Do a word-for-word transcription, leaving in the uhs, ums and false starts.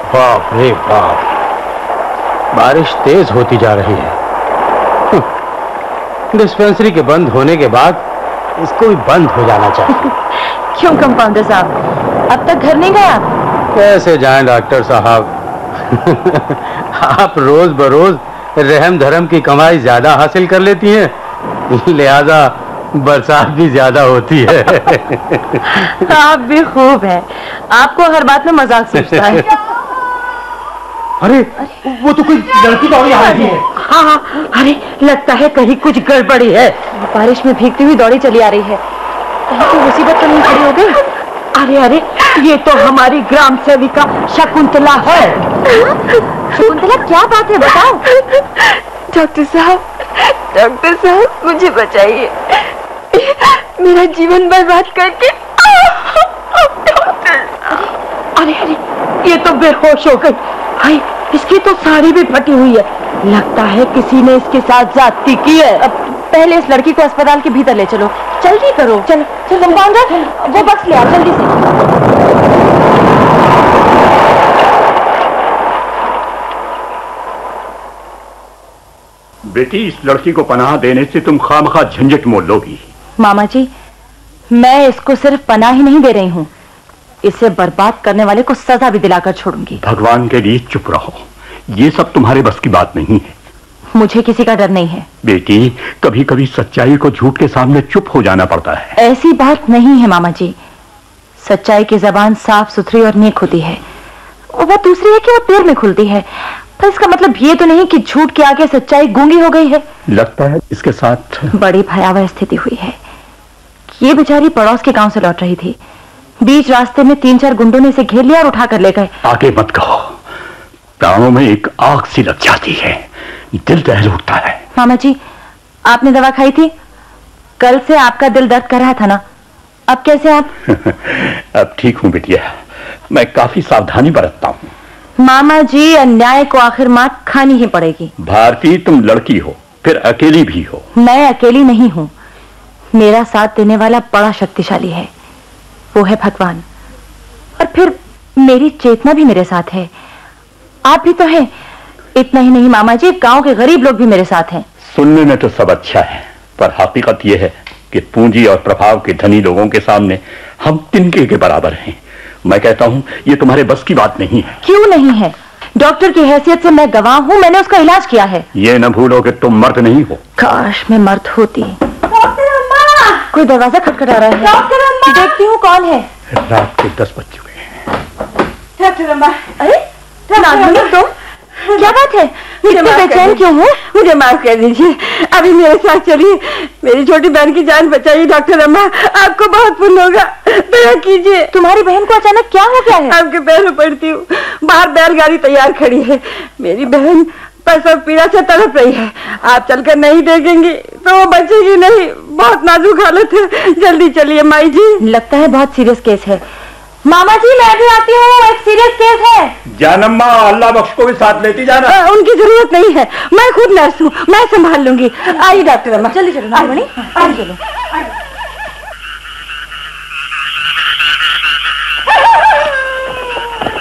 बाप रे बाप, बारिश तेज होती जा रही है। डिस्पेंसरी के बंद होने के बाद इसको भी बंद हो जाना चाहिए। क्यों कंपाउंडर साहब, अब तक घर नहीं गए आप? कैसे जाएं डॉक्टर साहब। आप रोज बरोज रहम धर्म की कमाई ज्यादा हासिल कर लेती हैं, लिहाजा बरसात भी ज्यादा होती है। आप भी खूब हैं, आपको हर बात में मजाक सूझता है। अरे वो तो कोई लड़की दौड़ी आ रही है। हाँ हाँ, अरे लगता है कहीं कुछ गड़बड़ी है। बारिश में भीगती हुई दौड़ी चली आ रही है, कहीं तो मुसीबत तो नहीं खड़ी हो गई? अरे अरे, ये तो हमारी ग्राम सेविका शकुंतला है। शकुंतला, क्या बात है, बताओ। डॉक्टर साहब, डॉक्टर साहब मुझे बचाइए, मेरा जीवन बर्बाद करके। अरे अरे, ये तो बेहोश हो गई। हाय, इसकी तो साड़ी भी फटी हुई है, लगता है किसी ने इसके साथ ज्यादती की है। अब पहले इस लड़की को अस्पताल के भीतर ले चलो, जल्दी करो। चलो चलो कंपाउंडर, वो बक्स ले आओ जल्दी से। बेटी, इस लड़की को पनाह देने से तुम खामखा झंझट मोल लोगी। मामा जी, मैं इसको सिर्फ पनाह ही नहीं दे रही हूँ, इसे बर्बाद करने वाले को सजा भी दिलाकर छोड़ूंगी। भगवान के लिए चुप रहो, ये सब तुम्हारे बस की बात नहीं है। मुझे किसी का डर नहीं है। बेटी, कभी कभी सच्चाई को झूठ के सामने चुप हो जाना पड़ता है। ऐसी बात नहीं है मामा जी, सच्चाई की जबान साफ सुथरी और नेक होती है। वो बात दूसरी है कि वो देर में खुलती है, पर इसका मतलब ये तो नहीं कि झूठ के आगे सच्चाई गूंगी हो गई है। लगता है इसके साथ बड़ी भयावह स्थिति हुई है। ये बेचारी पड़ोस के गांव से लौट रही थी, बीच रास्ते में तीन चार गुंडों ने इसे घेर लिया और उठा कर ले गए। आगे मत कहो, प्राणों में एक आग सी लग जाती है, दिल दहल उठता है। मामा जी, आपने दवा खाई थी? कल से आपका दिल दर्द कर रहा था ना, अब कैसे आप? अब ठीक हूँ बिटिया, मैं काफी सावधानी बरतता हूँ। मामा जी, अन्याय को आखिर मात खानी ही पड़ेगी। भारती, तुम लड़की हो, फिर अकेली भी हो। मैं अकेली नहीं हूँ, मेरा साथ देने वाला बड़ा शक्तिशाली है, वो है भगवान। और फिर मेरी चेतना भी मेरे साथ है, आप भी तो हैं। इतना ही नहीं मामा जी, गांव के गरीब लोग भी मेरे साथ हैं। सुनने में तो सब अच्छा है, पर हकीकत यह है कि पूंजी और प्रभाव के धनी लोगों के सामने हम तिनके के बराबर हैं। मैं कहता हूँ ये तुम्हारे बस की बात नहीं है। क्यों नहीं है? डॉक्टर की हैसियत से मैं गवाह हूँ, मैंने उसका इलाज किया है। ये न भूलो कि तुम मर्द नहीं हो। काश मैं मर्द होती। कोई दरवाजा खटखटा रहा है। डॉक्टर अम्मा, देखती हूँ कौन है। रात के दस बज चुके हैं। डॉक्टर अम्मा, अरे नागमणि, तुम? क्या बात है, इतने बेचैन क्यों हो? मुझे माफ कर दीजिए, अभी मेरे साथ चलिए, मेरी छोटी बहन की जान बचाइए। डॉक्टर अम्मा, आपको बहुत पुण्य होगा, दया कीजिए। तुम्हारी बहन को अचानक क्या हो गया है? आपके पैरों पड़ती हूँ, बाहर बैलगाड़ी तैयार खड़ी है, मेरी बहन प्रसव पीड़ा से तड़प रही है, आप चलकर नहीं देखेंगी तो वो बचेगी नहीं, बहुत नाजुक हालत है, जल्दी चलिए माई जी। लगता है बहुत सीरियस केस है। मामा जी, मैं भी आती हूँ, एक सीरियस केस है। जानम्मा, अल्लाह बख्श को भी साथ लेती जाना। आ, उनकी जरूरत नहीं है, मैं खुद नर्स हूँ, मैं संभाल लूंगी। आइए डॉक्टर अम्मा, चलिए चलो नागमणि, आइए चलो।